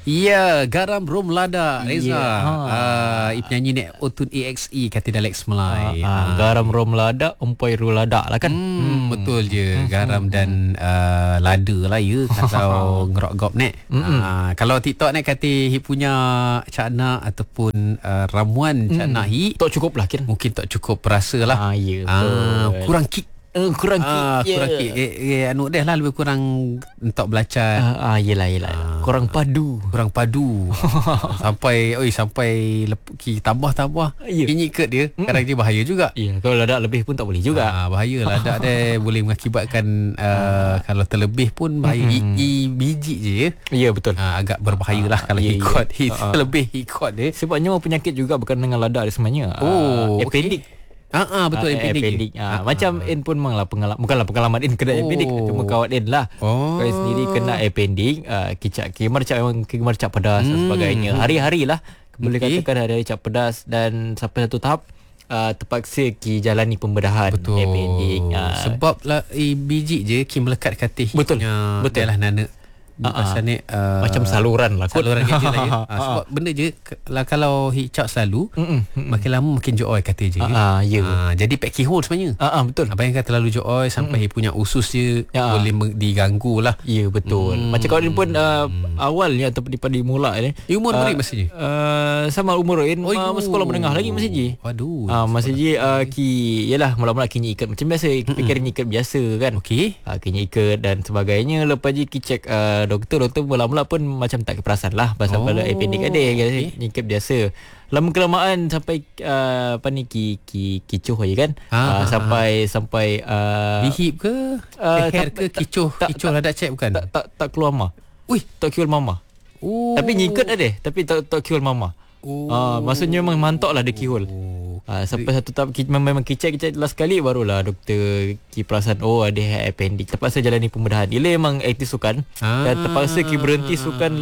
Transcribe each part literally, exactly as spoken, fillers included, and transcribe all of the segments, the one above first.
Ya, garam rom lada Reza. Yeah. Ha. Uh, penyanyi ni Otun A X E kata dialek Melai. Ha, ha. Garam rom lada, empai ru lada lah kan. Hmm, hmm. Betul je. Garam hmm. dan uh, lada lah ya kalau ngerok gop ni. Uh, kalau TikTok ni kata hi punya cakna ataupun uh, ramuan cakna hi tak cukup lah kira. Mungkin tak cukup rasa lah. Ah, ya, uh, kurang kick. Uh, kurang kick. Ah, yeah. kurang kick. Eh, eh, anu dah lah lebih kurang entok belacan. Ah, ah yelah yelah. Ah, kurang padu. Kurang padu. sampai oi sampai lep, ki tambah-tambah. Yeah. Kinyi ket dia. Kadang dia bahaya juga. Ya, yeah, kalau ladak lebih pun tak boleh juga. Ah, bahaya ladak dia boleh mengakibatkan uh, kalau terlebih pun bahaya. Mm-hmm. I, I biji je ya. Ya, yeah, betul. Ah, agak berbahaya lah kalau yeah, ikut yeah. hit lebih ikut dia. Sebabnya penyakit juga bukan dengan ladak dia sebenarnya. Oh, uh, appendix. Okay. Ah, ah betul, uh, appendix. appendix. Uh, ah, macam ah. In pun memanglah pengalaman, bukanlah pengalaman In kena Oh. appendix, cuma kawan In lah. Oh. Kau sendiri kena appendix, uh, kicap kemarcap memang kemarcap pedas hmm. dan sebagainya. Hari-hari lah boleh okay. katakan hari-hari cap pedas dan sampai satu tahap uh, terpaksa ki jalani pembedahan betul. Appendix. Uh, Sebab lah eh, biji je ki melekat katih. Betul. Betul lah nana. Pasal ni uh, macam saluran lah kot. Saluran kerja lah ya. ha, sebab benda je lah, kalau hicap selalu mm-mm, makin lama makin joy kata je. Ah, ya. Ha, jadi pack keyhole sebenarnya. Ah, ah, betul. Bayangkan terlalu joy sampai mm-mm. punya usus je ya. boleh diganggu lah. Ya, betul. Hmm. Macam kawan pun uh, awalnya ataupun daripada mula ni. Eh, umur uh, berapa masih je? Uh, sama umur Rin. Oh, uh, sekolah menengah lagi masih je. Waduh. Ah, uh, masih je uh, ki yalah mula-mula kinyi ikat macam biasa, fikirin ikat biasa kan. Okey. Ah, uh, kinyi ikat dan sebagainya. Lepas je ki check uh, doktor, doktor mula-mula pun macam tak keperasan lah pasal oh, pada appendix ada okay. Ikat biasa. Lama kelamaan sampai uh, apa ni ki ki kicuh aja kan. Ah, uh, sampai ah. sampai uh, bihip ke? Uh, leher ke kicuh? Kicuh ladak cek bukan? Tak tak tak keluar mama. Ui, tak kiul mama. Oh. Tapi nyikat ada, tapi tak tak kiul mama. Oh. Ah, maksudnya memang mantok lah dia kiul. Oh. Ah, sampai satu tahap memang kicap-kicap last sekali barulah doktor ki perasan oh ada appendix. Terpaksa jalani pembedahan. Ia memang aktif sukan ah. dan terpaksa ki berhenti sukan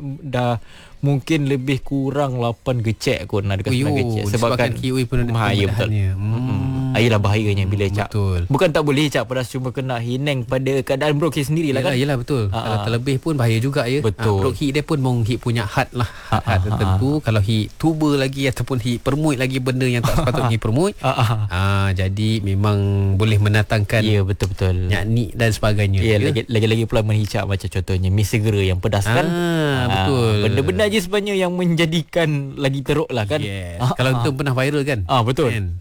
dah mungkin lebih kurang lapan gecek kot nak dekat sembilan gecek sebabkan kiwi pun ada pembedahannya. Hmm. Ayolah bahayanya bila cap. Betul. Bukan tak boleh cap pedas cuma kena hineng pada keadaan bronki sendirilah kan. Yalah betul. Ha, kalau terlebih pun bahaya juga ya. Betul. Ha, bronki dia pun mong hit punya had lah. Had, had tertentu kalau hit tuba lagi ataupun hit permut lagi benda yang tak sepatutnya permut. Ah jadi memang boleh mendatangkan ya betul-betul nyakni dan sebagainya. Ya, ya. Lagi-lagi pula menghicap macam contohnya mi segera yang pedas kan. Ah, betul. Benda-benda je sebenarnya yang menjadikan lagi teruk lah kan. Yes. Ah, kalau ah. itu pernah viral kan. Ah betul. Kan?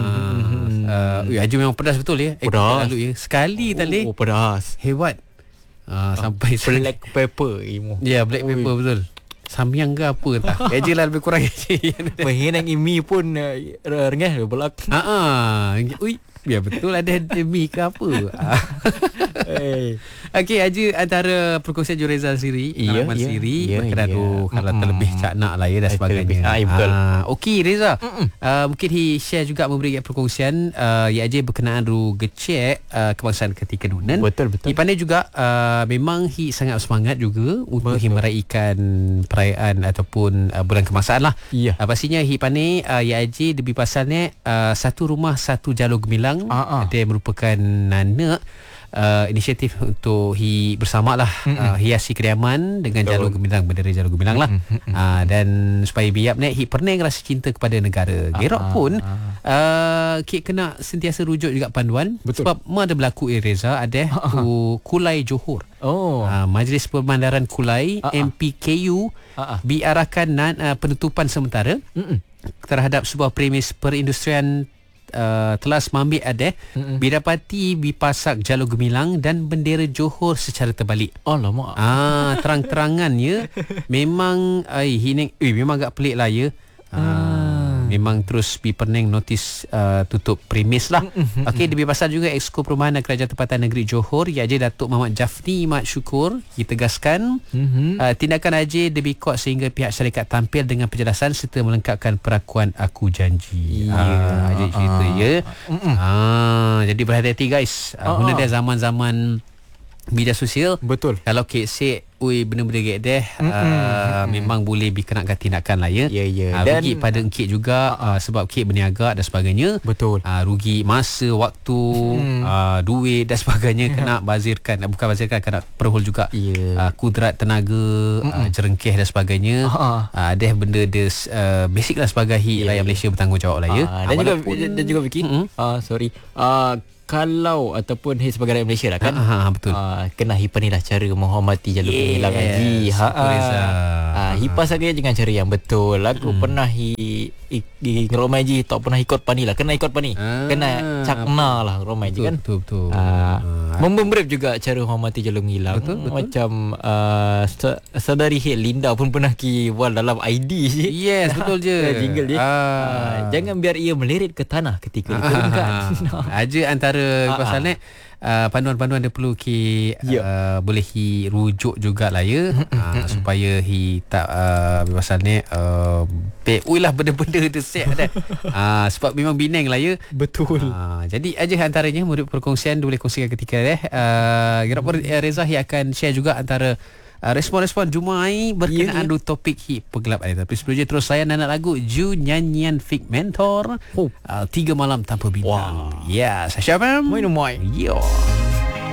Hmm. Uh, uh, Aju memang pedas betul ya. Pedas. Lalu ya. Sekali tadi. Oh, pedas. Hebat. Uh, sampai black pepper imo. Ya, yeah, black pepper oh. betul. Samyang ke apa tak. Aja lah lebih kurang aja. Menghinang imi pun uh, rengah belak. Ha ah. Ui, biar betul ada demi ke apa. Hey. Okey, Haji antara perkongsian Jurezal sendiri, iya, Rahman iya, sendiri iya, berkenaan iya. oh, kalau mm. terlebih cak nak lah ya dan sebagainya. Ah, betul. Ah, okey Reza. Uh, mungkin he share juga memberi perkongsian uh, ya Haji berkenaan ru gecek uh, kebangsaan ketika nunan. Betul betul. He pandai juga uh, memang he sangat semangat juga untuk he meraihkan perayaan ataupun uh, bulan kebangsaan lah. Iya. Uh, pastinya he pandai uh, ya Haji lebih pasalnya uh, satu rumah satu jalur gemilang. Uh-huh. Dia merupakan nana Uh, inisiatif untuk hi bersamalah uh, hiasi kediaman dengan Betul. jalur gemilang, bendera jalur gemilang lah. Uh, dan supaya biap ni hi pening rasa cinta kepada negara. Gerok pun uh, ki kena sentiasa rujuk juga panduan. Betul. Sebab ma ada berlaku eh Reza ada tu Kulai Johor. Oh. Uh, Majlis Pemandaran Kulai uh-uh. M P K U uh-uh. diarahkan nan, uh, penutupan sementara uh-uh. terhadap sebuah premis perindustrian Uh, telah semambil ada mm-hmm. bidapati bipasak jalur gemilang dan bendera Johor secara terbalik. Alamak. Ah, terang-terangannya memang ai hining eh memang agak pelik lah ya. Ah, hmm. memang terus dipening notis uh, tutup premis lah. Okey, lebih pasal juga Exco Perumahan dan Kerajaan Tempatan Negeri Johor ya Haji Datuk Muhammad Jafni Mat Syukur ditegaskan mm-hmm. uh, tindakan Haji dibikot sehingga pihak syarikat tampil dengan penjelasan serta melengkapkan perakuan aku janji. Ya, yeah. Haji cerita uh, ya. Uh, uh. Ah, jadi berhati-hati guys. Uh, uh. Benda dia zaman-zaman media sosial. Betul. Kalau kek sek ui benda-benda gek deh uh, memang boleh dikenakan tindakan lah ya. Ya ya. Uh, rugi pada kek juga uh, sebab kek berniaga dan sebagainya. Betul. Uh, rugi masa, waktu, hmm. uh, duit dan sebagainya kena bazirkan, bukan bazirkan, kena perhul juga. Yeah. Uh, kudrat tenaga, uh, jerengkeh dan sebagainya. Uh, ada benda dia uh, basic lah sebagai yeah. rakyat Malaysia bertanggungjawab lah ya. Uh, dan, uh, juga, dan juga Vicky, uh-huh. uh, sorry. Uh, kalau ataupun hey, sebagai rakyat Malaysia lah kan, ha, ha, betul. Uh, kena hipani lah cara menghormati jalur yes, gemilang haji. Ha, uh, hipas saja dengan cara yang betul. Aku hmm. pernah hi, hi, hi romai haji tak pernah ikut pani lah. Kena ikut pani. Ah, kena cakna lah romai haji kan. Betul betul. Uh, Memberep juga cara menghormati jalur gemilang. Betul, betul. Macam uh, saudari Hit Linda pun pernah ki wal dalam I D je. Yes, betul je. Jingle je. Ah. Uh, jangan biar ia melirit ke tanah ketika diturunkan. Aja antara pasal ni uh, panduan-panduan dia perlu ki yep. uh, boleh hi rujuk jugalah ya uh, supaya hi tak uh, pasal ni uh, pe ui lah benda-benda tu set dah. uh, sebab memang bineng lah ya. Betul. Uh, jadi aja antaranya murid perkongsian boleh kongsikan ketika deh. Uh, Gerap Reza hi akan share juga antara Uh, respon-respon Jumai berkenaan yeah, yeah. topik hip pergelapan. Tapi sebelum je terus saya nak lagu Ju nyanyian Fik Mentor oh. uh, Tiga Malam Tanpa Bintang. Wow. Ya, yeah, saya Syabam. Moi moi. Yo.